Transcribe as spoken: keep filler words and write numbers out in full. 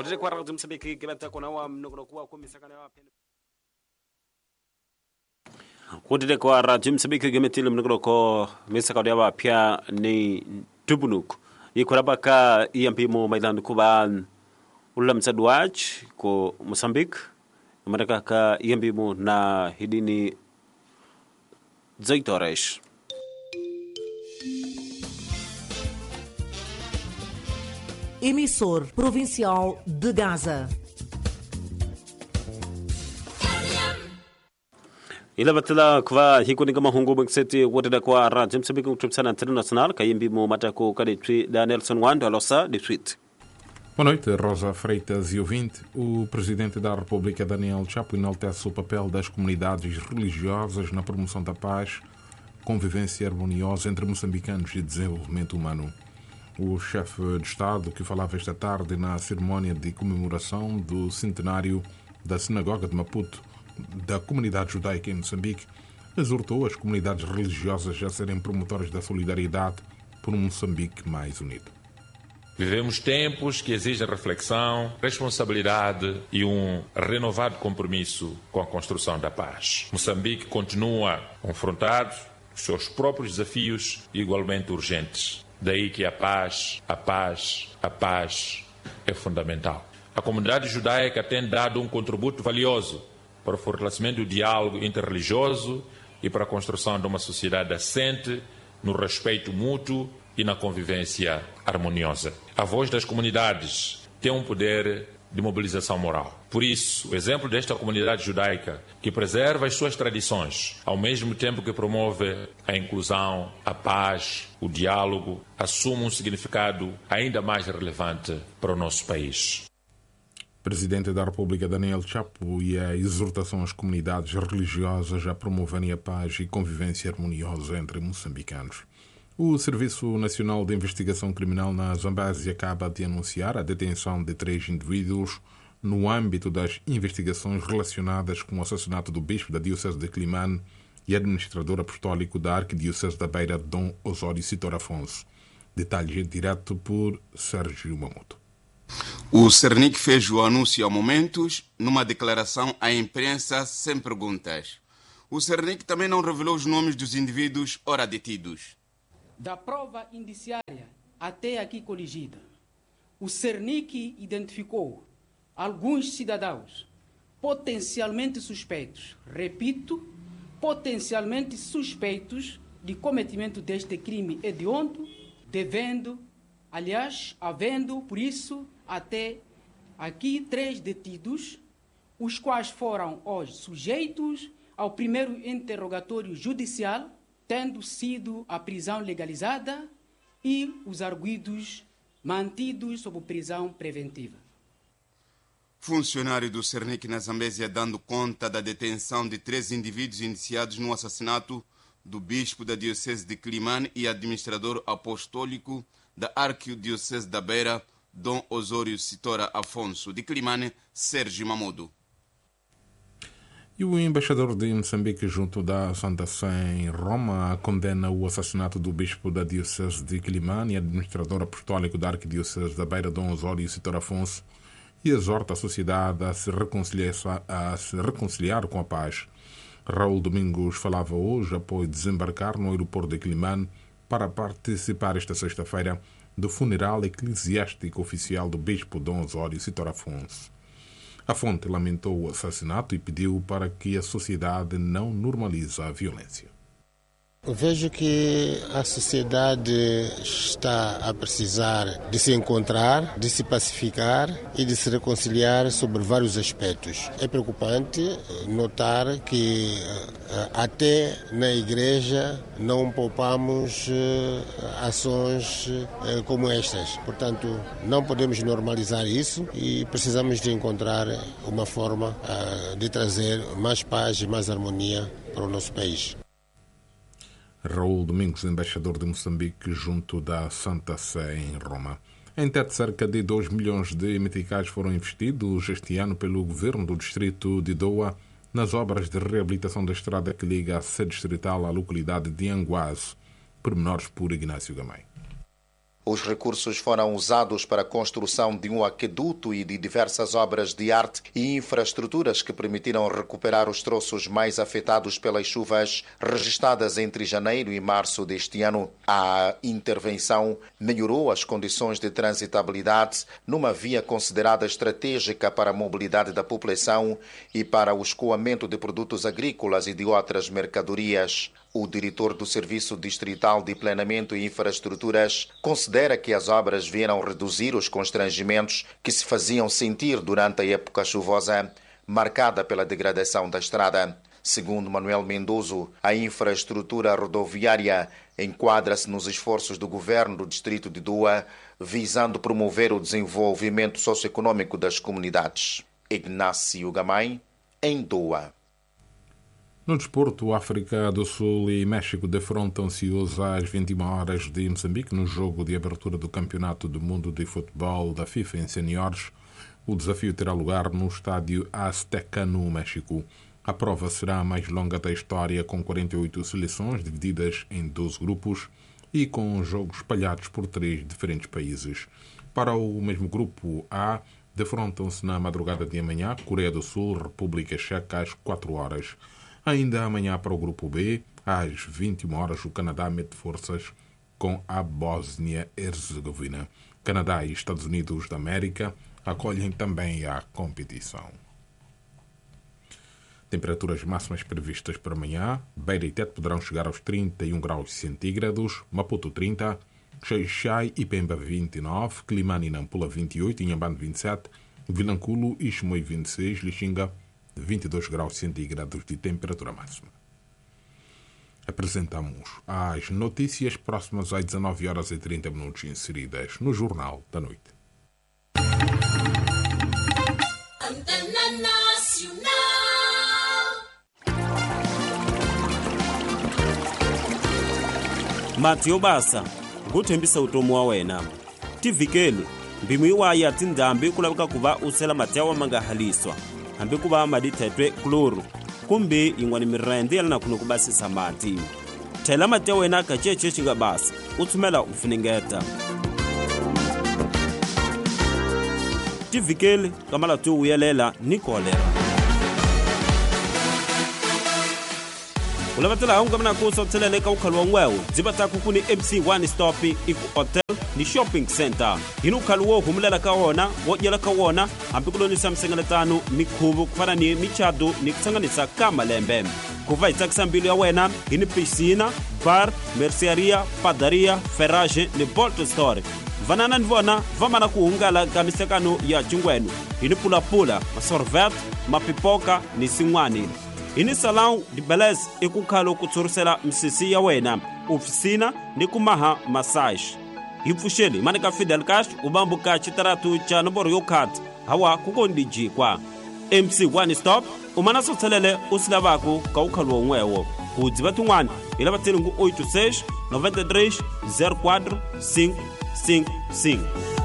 Kudire kwa radio Msambiki kibata kuna wa mnokuwa kwa misakana wa pene. Kudire kwa radio Msambiki gemetile mnoko misakana wa pia ni tubunuk. Ikurabaka iampimu maidan kuban ulam sadwaj ko Mosambik. Mereka ka iampimu na hidini Zaitores. Emissor Provincial de Gaza. Ila batala kwa hikuni kama hungu mkseti wote kwa radio Msambiki kutupsana international kayimbi mu matako kadetwi da Nelson Wando alosa de suite. Boa noite, Rosa Freitas e ouvinte. O Presidente da República, Daniel Chapo, enaltece o papel das comunidades religiosas na promoção da paz, convivência harmoniosa entre moçambicanos e desenvolvimento humano. O chefe de Estado, que falava esta tarde na cerimónia de comemoração do centenário da Sinagoga de Maputo, da comunidade judaica em Moçambique, exortou as comunidades religiosas a serem promotoras da solidariedade por um Moçambique mais unido. Vivemos tempos que exigem reflexão, responsabilidade e um renovado compromisso com a construção da paz. Moçambique continua confrontado com os seus próprios desafios igualmente urgentes. Daí que a paz, a paz, a paz é fundamental. A comunidade judaica tem dado um contributo valioso para o fortalecimento do diálogo interreligioso e para a construção de uma sociedade assente no respeito mútuo e na convivência harmoniosa. A voz das comunidades tem um poder de mobilização moral. Por isso, o exemplo desta comunidade judaica, que preserva as suas tradições, ao mesmo tempo que promove a inclusão, a paz, o diálogo, assume um significado ainda mais relevante para o nosso país. Presidente da República, Daniel Chapo, e a exortação às comunidades religiosas a promoverem a paz e convivência harmoniosa entre moçambicanos. O Serviço Nacional de Investigação Criminal na Zambésia acaba de anunciar a detenção de três indivíduos no âmbito das investigações relacionadas com o assassinato do bispo da Diocese de Climane e administrador apostólico da Arquidiocese da Beira, Dom Osório Citor Afonso. Detalhes direto por Sérgio Mamoto. O Cernic fez o anúncio há momentos numa declaração à imprensa sem perguntas. O Cernic também não revelou os nomes dos indivíduos ora detidos. Da prova indiciária até aqui coligida, o Cernic identificou alguns cidadãos potencialmente suspeitos, repito, potencialmente suspeitos de cometimento deste crime hediondo, devendo, aliás, havendo, por isso, até aqui três detidos, os quais foram hoje sujeitos ao primeiro interrogatório judicial, tendo sido a prisão legalizada e os arguidos mantidos sob prisão preventiva. Funcionário do Cernic na Zambésia dando conta da detenção de três indivíduos iniciados no assassinato do bispo da Diocese de Climane e administrador apostólico da Arquidiocese da Beira, Dom Osório Citora Afonso, de Climane, Sérgio Mamodo. E o embaixador de Moçambique junto da Santa Sé em Roma condena o assassinato do bispo da Diocese de Climane e administrador apostólico da Arquidiocese da Beira, Dom Osório Citor Afonso, e exorta a sociedade a se reconciliar, a se reconciliar com a paz. Raul Domingos falava hoje após desembarcar no aeroporto de Climane para participar esta sexta-feira do funeral eclesiástico oficial do bispo Dom Osório Citor Afonso. A fonte lamentou o assassinato e pediu para que a sociedade não normalize a violência. Vejo que a sociedade está a precisar de se encontrar, de se pacificar e de se reconciliar sobre vários aspectos. É preocupante notar que até na igreja não poupamos ações como estas. Portanto, não podemos normalizar isso e precisamos de encontrar uma forma de trazer mais paz e mais harmonia para o nosso país. Raul Domingos, embaixador de Moçambique junto da Santa Sé em Roma. Em Tete, cerca de dois milhões de meticais foram investidos este ano pelo governo do distrito de Doa nas obras de reabilitação da estrada que liga a sede distrital à localidade de Anguaze. Pormenores por Ignácio Gamay. Os recursos foram usados para a construção de um aqueduto e de diversas obras de arte e infraestruturas que permitiram recuperar os troços mais afetados pelas chuvas registradas entre janeiro e março deste ano. A intervenção melhorou as condições de transitabilidade numa via considerada estratégica para a mobilidade da população e para o escoamento de produtos agrícolas e de outras mercadorias. O diretor do Serviço Distrital de Planeamento e Infraestruturas considera que as obras vieram reduzir os constrangimentos que se faziam sentir durante a época chuvosa, marcada pela degradação da estrada. Segundo Manuel Mendoso, a infraestrutura rodoviária enquadra-se nos esforços do governo do distrito de Doa, visando promover o desenvolvimento socioeconômico das comunidades. Ignácio Gamay, em Doa. No desporto, África do Sul e México defrontam-se hoje às vinte e uma horas de Moçambique no jogo de abertura do Campeonato do Mundo de Futebol da FIFA em Seniores. O desafio terá lugar no estádio Azteca, no México. A prova será a mais longa da história, com quarenta e oito seleções divididas em doze grupos e com jogos espalhados por três diferentes países. Para o mesmo grupo A, defrontam-se na madrugada de amanhã Coreia do Sul, República Checa às quatro horas. Ainda amanhã para o grupo B, às vinte e uma horas, o Canadá mete forças com a Bósnia-Herzegovina. Canadá e Estados Unidos da América acolhem também a competição. Temperaturas máximas previstas para amanhã: Beira e Tete poderão chegar aos trinta e um graus centígrados, Maputo trinta, Xai-Xai e Pemba vinte e nove, Climane e Nampula vinte e oito, Inhambane vinte e sete, Vilanculo e Chimoio vinte e seis, Lixinga vinte e dois graus centígrados de temperatura máxima. Apresentamos as notícias próximas às dezanove horas e trinta minutos inseridas no Jornal da Noite. Antena Nacional. Mathieu Basa, nguthembisa utomo wa wena. Tivikeli, mbimwi wa ya tindambi kulabika kuva usela matewa mangahaliswa. Hambi kuva madithethwe kloro kumbe yin'wana mirende yalana kuno kubasisa mati. Thela mati ya wena kacheche xi nga basa u tshumela u finingeta. Tivikeli kamala tu uyelela ni kolera. Ulavatela haunga mna kusa utelele ka ukhalwa ngwewo dzibata kukuni M C one stop iku hotel ni shopping center inu khalwo humulela ka wona wojela ka wona hambi kulonisa msengeletano mikhuvu kufana ni michado ni kutsanganisa ka malembe kuva itsakisa mbilu ya wena ini piscina, bar, merceria, padaria, ferrage ni bolt store. Vanana nivona vamana kuhungala ka misekano ya chingwenu ini pula-pula, masorvet, mapipoka ni singwani. Ini salão de beleza e kukhalo kutsurisela msisi ya wena, oficina ni kumaha massage. Hipfusheli manika Fidel Castro ubambu ka chitaratu cha nomboro yokhati hawa kukondi kwa M C one stop umana sothelele usilavako ka ukhalwa ngwewo kudziva tin'wana ila vatselingu oito seis nove três zero quatro cinco cinco cinco.